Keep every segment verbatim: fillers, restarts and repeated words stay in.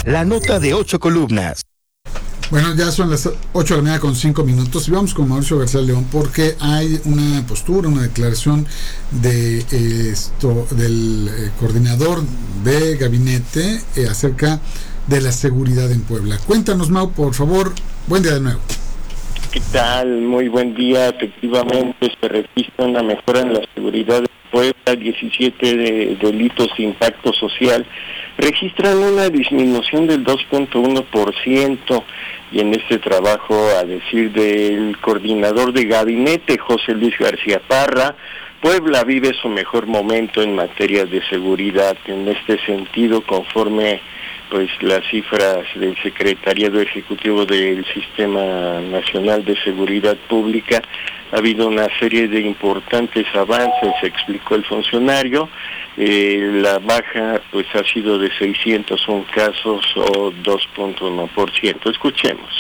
la nota de ocho columnas. Bueno, ya son las ocho de la mañana con cinco minutos y vamos con Mauricio García León porque hay una postura, una declaración de eh, esto del eh, coordinador de gabinete eh, acerca de la seguridad en Puebla. Cuéntanos, Mau, por favor. Buen día de nuevo. ¿Qué tal? Muy buen día. Efectivamente se registra una mejora en la seguridad de Puebla, diecisiete de delitos de impacto social registran una disminución del dos punto uno por ciento y en este trabajo, a decir del coordinador de gabinete, José Luis García Parra, Puebla vive su mejor momento en materia de seguridad. En este sentido, conforme pues las cifras del Secretariado Ejecutivo del Sistema Nacional de Seguridad Pública, ha habido una serie de importantes avances, explicó el funcionario. Eh, la baja pues ha sido de seiscientos uno casos o dos punto uno por ciento. Escuchemos.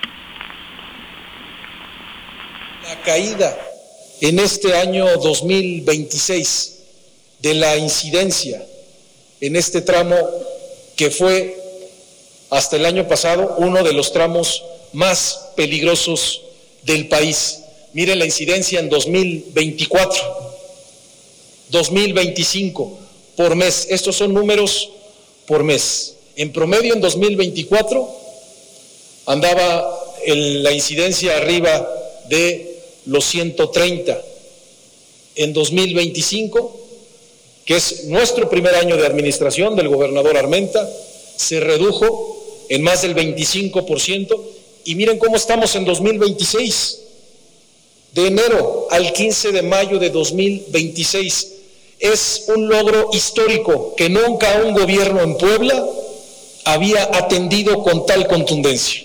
La caída en este año dos mil veintiséis de la incidencia en este tramo que fue hasta el año pasado uno de los tramos más peligrosos del país. Miren la incidencia en dos mil veinticuatro, dos mil veinticinco por mes. Estos son números por mes. En promedio en dos mil veinticuatro andaba el, la incidencia arriba de los ciento treinta. En dos mil veinticinco, que es nuestro primer año de administración del gobernador Armenta, se redujo en más del veinticinco por ciento. Y miren cómo estamos en dos mil veintiséis. De enero al quince de mayo de dos mil veintiséis. Es un logro histórico que nunca un gobierno en Puebla había atendido con tal contundencia.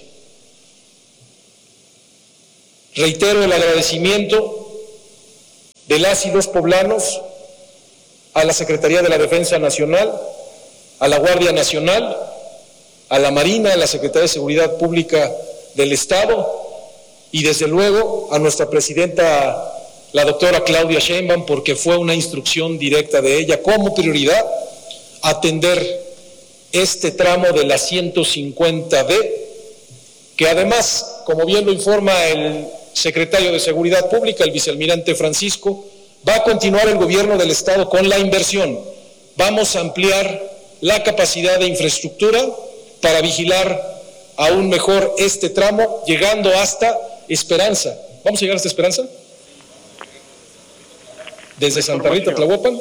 Reitero el agradecimiento de las y los poblanos a la Secretaría de la Defensa Nacional, a la Guardia Nacional, a la Marina, a la Secretaría de Seguridad Pública del Estado y desde luego a nuestra presidenta, la doctora Claudia Sheinbaum, porque fue una instrucción directa de ella como prioridad atender este tramo de la ciento cincuenta D, que además, como bien lo informa el secretario de Seguridad Pública, el vicealmirante Francisco, va a continuar el gobierno del Estado con la inversión. Vamos a ampliar la capacidad de infraestructura para vigilar aún mejor este tramo, llegando hasta Esperanza. ¿Vamos a llegar hasta Esperanza? Desde Santa Rita, Tlahuapan.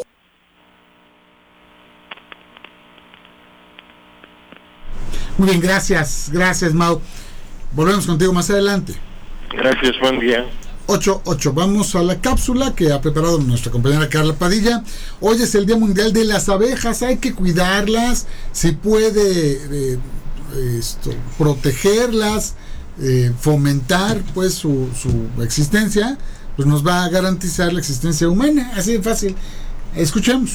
Muy bien, gracias, gracias, Mau. Volvemos contigo más adelante. Gracias, buen día. ocho ocho, vamos a la cápsula que ha preparado nuestra compañera Carla Padilla. Hoy es el Día Mundial de las Abejas, hay que cuidarlas, se puede eh, esto, protegerlas, eh, fomentar pues su, su existencia, pues nos va a garantizar la existencia humana, así de fácil. Escuchemos.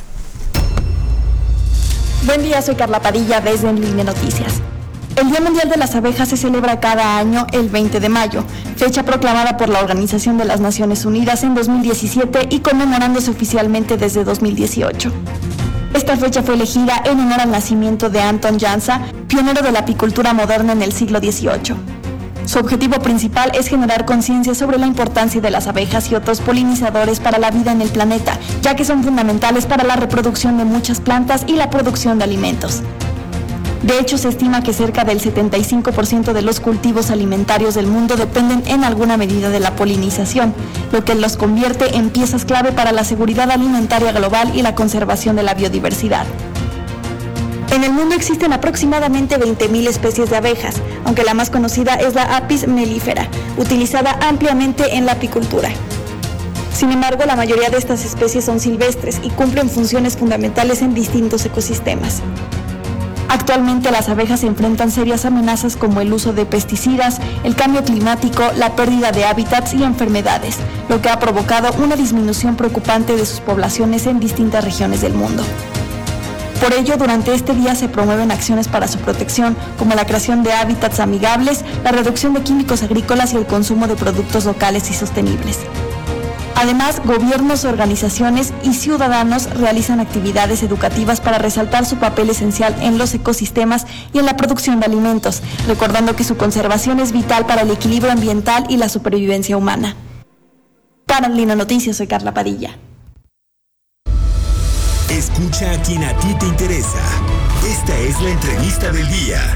Buen día, soy Carla Padilla desde En Línea Noticias. El Día Mundial de las Abejas se celebra cada año el veinte de mayo, fecha proclamada por la Organización de las Naciones Unidas en dos mil diecisiete y conmemorándose oficialmente desde dos mil dieciocho. Esta fecha fue elegida en honor al nacimiento de Anton Jansa, pionero de la apicultura moderna en el siglo dieciocho. Su objetivo principal es generar conciencia sobre la importancia de las abejas y otros polinizadores para la vida en el planeta, ya que son fundamentales para la reproducción de muchas plantas y la producción de alimentos. De hecho, se estima que cerca del setenta y cinco por ciento de los cultivos alimentarios del mundo dependen en alguna medida de la polinización, lo que los convierte en piezas clave para la seguridad alimentaria global y la conservación de la biodiversidad. En el mundo existen aproximadamente veinte mil especies de abejas, aunque la más conocida es la Apis mellifera, utilizada ampliamente en la apicultura. Sin embargo, la mayoría de estas especies son silvestres y cumplen funciones fundamentales en distintos ecosistemas. Actualmente las abejas se enfrentan serias amenazas como el uso de pesticidas, el cambio climático, la pérdida de hábitats y enfermedades, lo que ha provocado una disminución preocupante de sus poblaciones en distintas regiones del mundo. Por ello, durante este día se promueven acciones para su protección, como la creación de hábitats amigables, la reducción de químicos agrícolas y el consumo de productos locales y sostenibles. Además, gobiernos, organizaciones y ciudadanos realizan actividades educativas para resaltar su papel esencial en los ecosistemas y en la producción de alimentos, recordando que su conservación es vital para el equilibrio ambiental y la supervivencia humana. Para Lino Noticias, soy Carla Padilla. Escucha a quien a ti te interesa. Esta es la entrevista del día.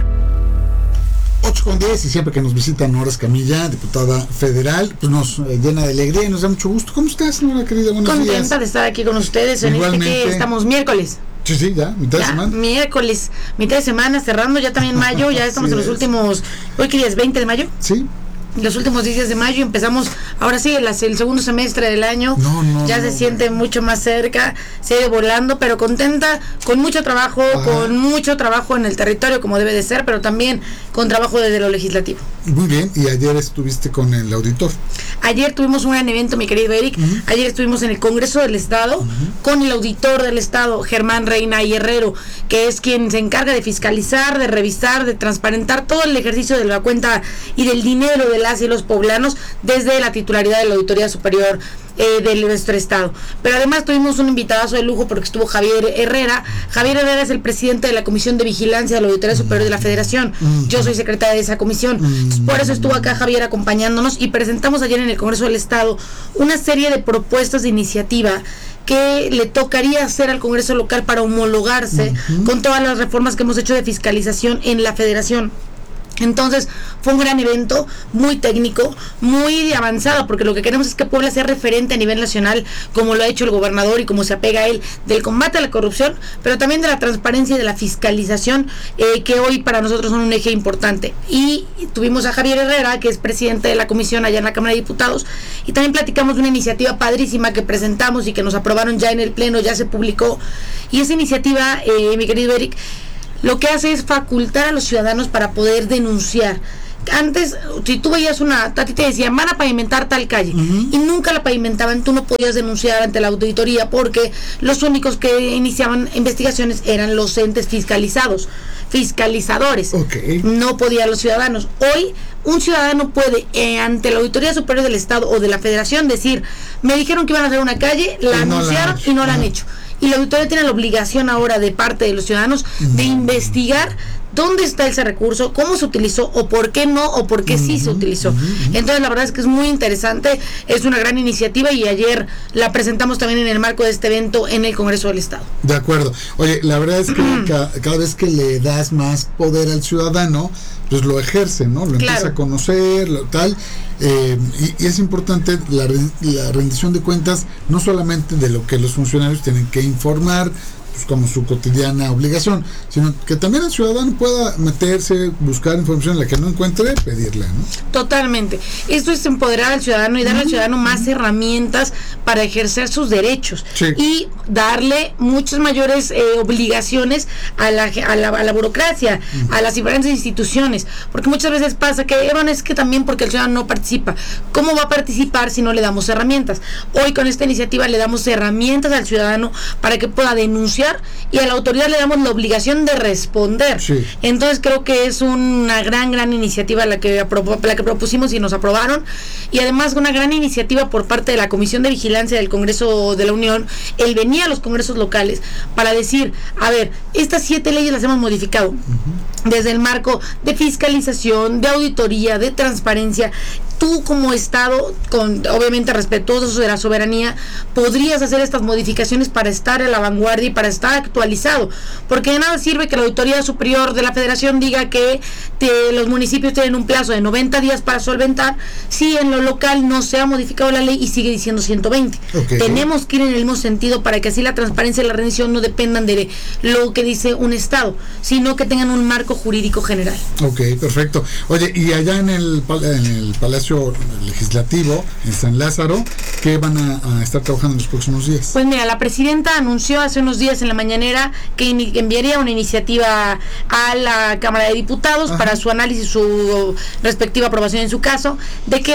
ocho con diez, y siempre que nos visita Nora Escamilla, diputada federal, pues nos eh, llena de alegría y nos da mucho gusto. ¿Cómo estás, Nora, querida? Buenos Contenta días. de estar aquí con ustedes en Igualmente. este que estamos miércoles. Sí, sí, ya, mitad Ya, de semana. miércoles, mitad de semana, cerrando ya también mayo, ya estamos Sí en los es. últimos, hoy que día es veinte de mayo, Sí. los últimos diez días de mayo, empezamos, ahora sí, el, el segundo semestre del año, No, no, ya no, se no. siente mucho más cerca, sigue volando, pero contenta, con mucho trabajo, Ajá. con mucho trabajo en el territorio como debe de ser, pero también con trabajo desde lo legislativo. Muy bien, y ayer estuviste con el auditor. Ayer tuvimos un gran evento, mi querido Eric. Uh-huh. Ayer estuvimos en el Congreso del Estado uh-huh. con el auditor del Estado, Germán Reina y Herrero, que es quien se encarga de fiscalizar, de revisar, de transparentar todo el ejercicio de la cuenta y del dinero de las y los poblanos desde la titularidad de la Auditoría Superior Eh, de nuestro estado. Pero además tuvimos un invitadazo de lujo porque estuvo Javier Herrera. Javier Herrera es el presidente de la Comisión de Vigilancia de la Auditoría Superior de la Federación. Yo soy secretaria de esa comisión. Entonces, por eso estuvo acá Javier acompañándonos y presentamos ayer en el Congreso del Estado una serie de propuestas de iniciativa que le tocaría hacer al Congreso local para homologarse uh-huh. con todas las reformas que hemos hecho de fiscalización en la Federación. Entonces fue un gran evento, muy técnico, muy avanzado, porque lo que queremos es que Puebla sea referente a nivel nacional, como lo ha hecho el gobernador y como se apega a él, del combate a la corrupción, pero también de la transparencia y de la fiscalización, eh, que hoy para nosotros son un eje importante. Y tuvimos a Javier Herrera, que es presidente de la comisión allá en la Cámara de Diputados, y también platicamos de una iniciativa padrísima que presentamos y que nos aprobaron ya en el Pleno, ya se publicó, y esa iniciativa, eh, mi querido Eric, lo que hace es facultar a los ciudadanos para poder denunciar. Antes, si tú veías una, a ti te decían, van a pavimentar tal calle, uh-huh. y nunca la pavimentaban, tú no podías denunciar ante la auditoría porque los únicos que iniciaban investigaciones eran los entes fiscalizados, fiscalizadores, okay. no podían los ciudadanos. Hoy, un ciudadano puede, eh, ante la Auditoría Superior del Estado o de la Federación, decir, me dijeron que iban a hacer una calle, la y anunciaron no la y no uh-huh. la han hecho. Y la auditoría tiene la obligación ahora de parte de los ciudadanos de mm. investigar dónde está ese recurso, cómo se utilizó o por qué no o por qué mm-hmm. sí se utilizó. Mm-hmm. Entonces la verdad es que es muy interesante, es una gran iniciativa y ayer la presentamos también en el marco de este evento en el Congreso del Estado. De acuerdo. Oye, la verdad es que ca- cada vez que le das más poder al ciudadano, pues lo ejerce, ¿no? Lo claro. empieza a conocer, lo, tal. Eh, y, y es importante la, la rendición de cuentas, no solamente de lo que los funcionarios tienen que informar, pues como su cotidiana obligación, sino que también el ciudadano pueda meterse, buscar información en la que no encuentre, pedirla, ¿no? Totalmente. Esto es empoderar al ciudadano y darle uh-huh. al ciudadano más herramientas para ejercer sus derechos sí. y darle muchas mayores eh, obligaciones a la, a la, a la burocracia, uh-huh. a las diferentes instituciones, porque muchas veces pasa que, bueno, es que también porque el ciudadano no participa. ¿Cómo va a participar si no le damos herramientas? Hoy con esta iniciativa le damos herramientas al ciudadano para que pueda denunciar y a la autoridad le damos la obligación de responder. Sí. Entonces creo que es una gran, gran iniciativa la que, la que propusimos y nos aprobaron, y además una gran iniciativa por parte de la Comisión de Vigilancia del Congreso de la Unión, el venir a los congresos locales para decir, a ver, estas siete leyes las hemos modificado uh-huh. desde el marco de fiscalización, de auditoría, de transparencia. Tú como Estado, con obviamente respetuoso de la soberanía, podrías hacer estas modificaciones para estar a la vanguardia y para estar actualizado, porque de nada sirve que la Auditoría Superior de la Federación diga que te, los municipios tienen un plazo de noventa días para solventar, si en lo local no se ha modificado la ley y sigue diciendo ciento veinte. Okay. Tenemos que ir en el mismo sentido para que así la transparencia y la rendición no dependan de lo que dice un Estado, sino que tengan un marco jurídico general. Ok, perfecto. Oye, y allá en el, en el Palacio Legislativo, en San Lázaro, ¿qué van a, a estar trabajando en los próximos días? Pues mira, la presidenta anunció hace unos días en la mañanera que in- enviaría una iniciativa a la Cámara de Diputados Ajá. para su análisis, su respectiva aprobación en su caso. ¿De qué va?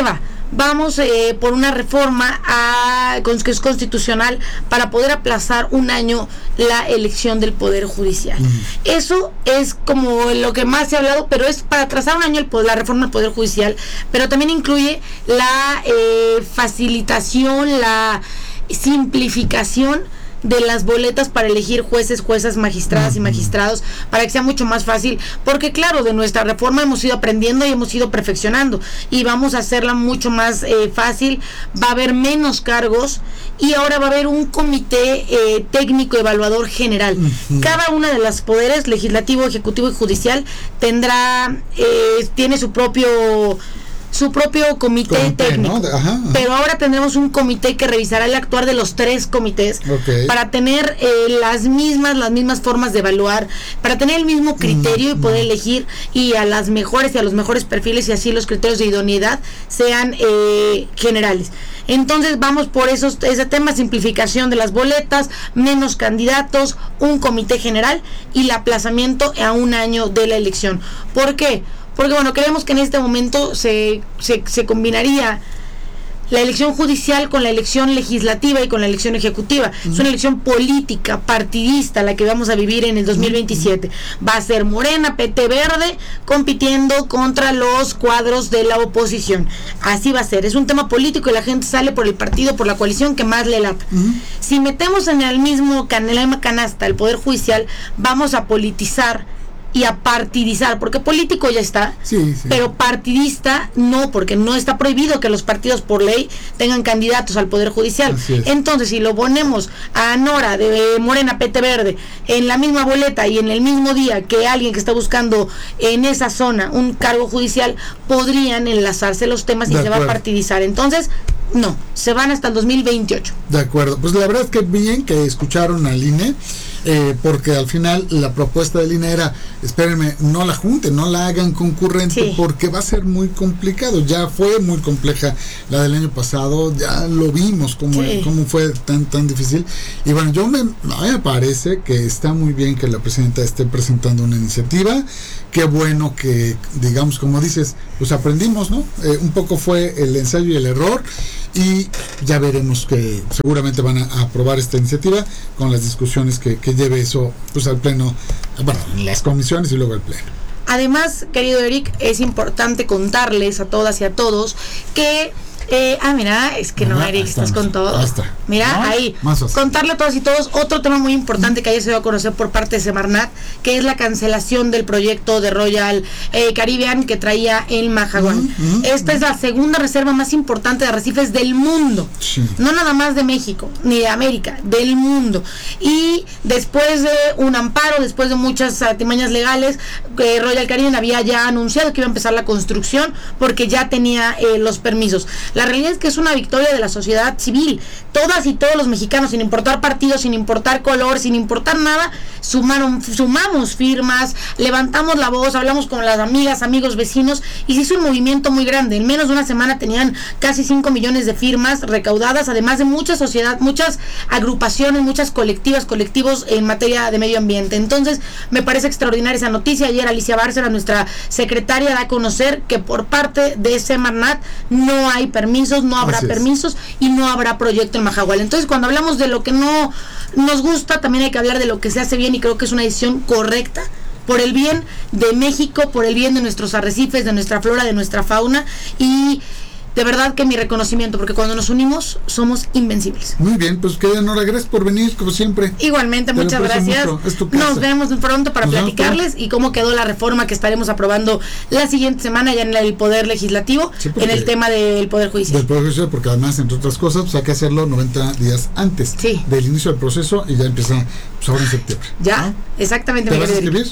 vamos eh, por una reforma a, que es constitucional para poder aplazar un año la elección del Poder Judicial. Mm. Eso es como lo que más se ha hablado, pero es para atrasar un año el, la reforma del Poder Judicial, pero también incluye la eh, facilitación, la simplificación de las boletas para elegir jueces, juezas, magistradas y magistrados, para que sea mucho más fácil, porque claro, de nuestra reforma hemos ido aprendiendo y hemos ido perfeccionando, y vamos a hacerla mucho más eh, fácil. Va a haber menos cargos y ahora va a haber un comité eh, técnico evaluador general. Uh-huh. Cada una de los poderes, legislativo, ejecutivo y judicial, tendrá eh, tiene su propio su propio comité, comité técnico, ¿no? Ajá, ajá. Pero ahora tendremos un comité que revisará el actuar de los tres comités, okay, para tener eh, las mismas las mismas formas de evaluar, para tener el mismo criterio mm, y poder mm. elegir y a las mejores y a los mejores perfiles, y así los criterios de idoneidad sean eh, generales. Entonces vamos por esos ese tema: simplificación de las boletas, menos candidatos, un comité general y el aplazamiento a un año de la elección. ¿Por qué? Porque bueno, creemos que en este momento se, se, se combinaría la elección judicial con la elección legislativa y con la elección ejecutiva. Uh-huh. Es una elección política, partidista, la que vamos a vivir en el dos mil veintisiete. Uh-huh. Va a ser Morena, P T Verde, compitiendo contra los cuadros de la oposición. Así va a ser. Es un tema político y la gente sale por el partido, por la coalición que más le lata. Uh-huh. Si metemos en el mismo can- en la misma canasta el Poder Judicial, vamos a politizar y a partidizar, porque político ya está, sí, sí, pero partidista no, porque no está prohibido que los partidos por ley tengan candidatos al Poder Judicial. Entonces, si lo ponemos a Nora de Morena, P T Verde en la misma boleta y en el mismo día que alguien que está buscando en esa zona un cargo judicial, podrían enlazarse los temas y se va a partidizar. Entonces, no, se van hasta el dos mil veintiocho. De acuerdo, pues la verdad es que bien que escucharon al I N E, eh, porque al final la propuesta del I N E era, espérenme, no la junten, no la hagan concurrente, sí, porque va a ser muy complicado. Ya fue muy compleja la del año pasado, ya lo vimos cómo, sí, cómo fue tan tan difícil. Y bueno, yo me, a mí me parece que está muy bien que la presidenta esté presentando una iniciativa. Qué bueno que, digamos, como dices, pues aprendimos, ¿no? Eh, un poco fue el ensayo y el error, y ya veremos que seguramente van a, a aprobar esta iniciativa con las discusiones que, que lleve eso pues al pleno, bueno, en las comisiones y luego al pleno. Además, querido Eric, es importante contarles a todas y a todos que Eh, ah, mira, es que no, no Eric, estás con todo. Basta. Mira, ¿no? Ahí, contarle a todas y todos otro tema muy importante que ayer se dio a conocer por parte de Semarnat, que es la cancelación del proyecto de Royal eh, Caribbean que traía el Majaguán. Uh-huh, uh-huh. Esta es la segunda reserva más importante de arrecifes del mundo, sí, no nada más de México, ni de América, del mundo. Y después de un amparo, después de muchas artimañas legales, eh, Royal Caribbean había ya anunciado que iba a empezar la construcción porque ya tenía eh, los permisos. La realidad es que es una victoria de la sociedad civil. Todas y todos los mexicanos, sin importar partido, sin importar color, sin importar nada, sumaron, sumamos firmas, levantamos la voz, hablamos con las amigas, amigos, vecinos, y se hizo un movimiento muy grande. En menos de una semana tenían casi cinco millones de firmas recaudadas, además de mucha sociedad, muchas agrupaciones, muchas colectivas, colectivos en materia de medio ambiente. Entonces, me parece extraordinaria esa noticia. Ayer Alicia Bárcena, nuestra secretaria, da a conocer que por parte de Semarnat no hay permisos, no habrá permisos y no habrá proyecto en Majagual. Entonces, cuando hablamos de lo que no nos gusta, también hay que hablar de lo que se hace bien, y creo que es una decisión correcta por el bien de México, por el bien de nuestros arrecifes, de nuestra flora, de nuestra fauna, y de verdad que mi reconocimiento, porque cuando nos unimos somos invencibles. Muy bien, pues querida Nora, gracias por venir, como siempre. Igualmente, te muchas gracias. Nos vemos pronto para nos platicarles y cómo quedó la reforma que estaremos aprobando la siguiente semana ya en el Poder Legislativo, sí, en el tema del Poder Judicial. Del Poder Judicial, porque además, entre otras cosas, pues hay que hacerlo noventa días antes, sí, del inicio del proceso, y ya empieza pues ahora en septiembre. Ya, ¿no? Exactamente. ¿Te vas a escribir?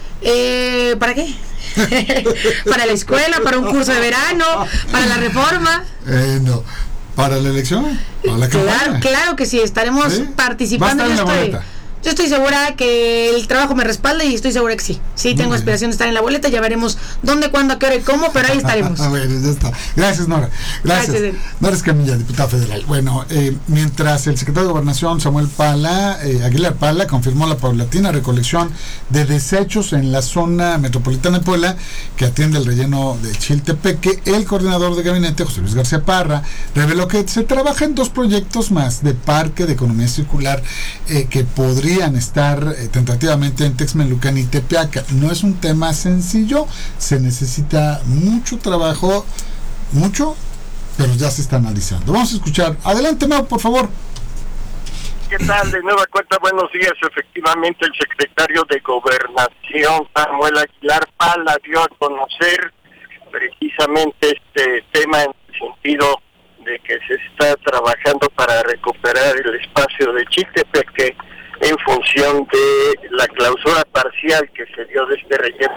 Eh, ¿Para qué? Para la escuela, para un curso de verano, para la reforma. Eh, no. ¿Para la elección? ¿Para la claro, claro que sí, estaremos ¿sí? participando. ¿Va a estar en la boleta? Yo estoy segura que el trabajo me respalda y estoy segura que sí. Sí, tengo aspiración de estar en la boleta. Ya veremos dónde, cuándo, a qué hora y cómo, pero ahí estaremos. A ver, ya está. Gracias, Nora. Gracias. Gracias. Nora Escamilla, diputada federal. Bueno, eh, mientras el secretario de Gobernación, Samuel Pala, eh, Aguilar Pala, confirmó la paulatina recolección de desechos en la zona metropolitana de Puebla, que atiende el relleno de Chiltepeque, el coordinador de gabinete, José Luis García Parra, reveló que se trabaja en dos proyectos más de parque de economía circular eh, que podría estar eh, tentativamente en Texmelucan y Tepeaca. No es un tema sencillo, se necesita mucho trabajo, mucho, pero ya se está analizando. Vamos a escuchar. Adelante, Mau, por favor. ¿Qué tal? De nueva cuenta, buenos días. Efectivamente, el secretario de Gobernación, Samuel Aguilar Pala, dio a conocer precisamente este tema en el sentido de que se está trabajando para recuperar el espacio de Chiltepeque en función de la clausura parcial que se dio de este relleno.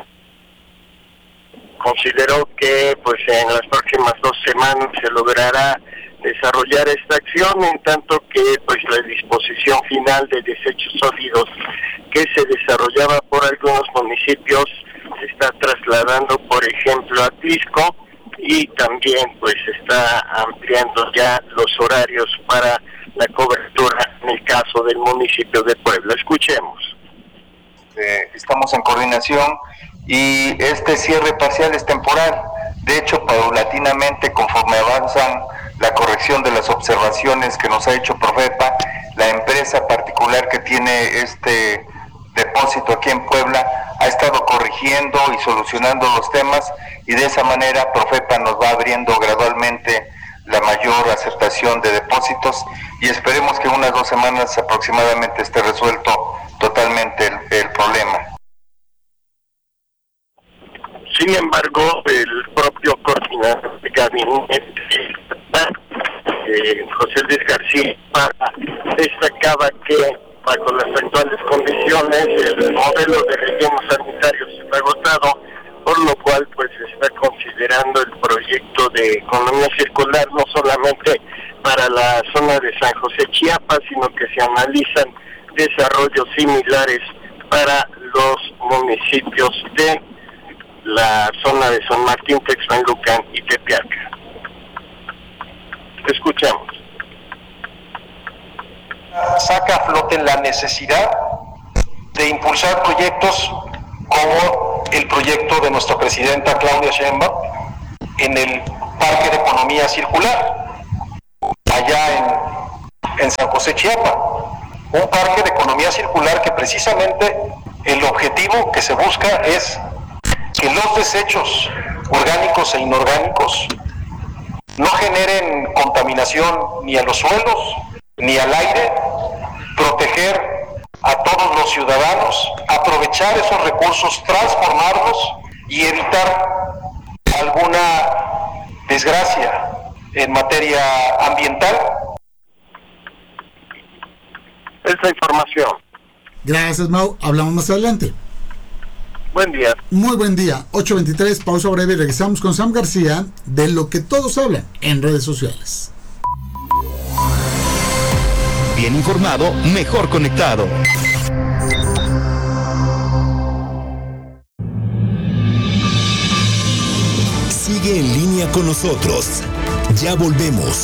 Consideró que pues en las próximas dos semanas se logrará desarrollar esta acción, en tanto que pues la disposición final de desechos sólidos que se desarrollaba por algunos municipios se está trasladando, por ejemplo, a Tlisco, y también pues está ampliando ya los horarios para la cobertura en el caso del municipio de Puebla. Escuchemos. Eh, estamos en coordinación y este cierre parcial es temporal. De hecho, paulatinamente, conforme avanzan la corrección de las observaciones que nos ha hecho Profepa, la empresa particular que tiene este depósito aquí en Puebla ha estado corrigiendo y solucionando los temas, y de esa manera Profepa nos va abriendo gradualmente la mayor aceptación de depósitos, y esperemos que en unas dos semanas aproximadamente esté resuelto totalmente el, el problema. Sin embargo, el propio coordinador de gabinete, eh, José Luis García, destacaba que bajo las actuales condiciones el modelo de relleno sanitario se está agotado, por lo cual pues se está considerando el proyecto de economía circular no solamente para la zona de San José, Chiapas, sino que se analizan desarrollos similares para los municipios de la zona de San Martín, Texmelucan y Tepeaca. Escuchamos. Saca a flote la necesidad de impulsar proyectos como el proyecto de nuestra presidenta Claudia Sheinbaum en el Parque de Economía Circular, allá en, en San José, Chiapas. Un parque de economía circular que precisamente el objetivo que se busca es que los desechos orgánicos e inorgánicos no generen contaminación ni a los suelos ni al aire, proteger a todos los ciudadanos, aprovechar esos recursos, transformarlos y evitar alguna desgracia en materia ambiental. Esta información. Gracias, Mau. Hablamos más adelante. Buen día. Muy buen día. ocho veintitrés, pausa breve y regresamos con Sam García de lo que todos hablan en redes sociales. Bien informado, mejor conectado. Sigue en línea con nosotros. Ya volvemos.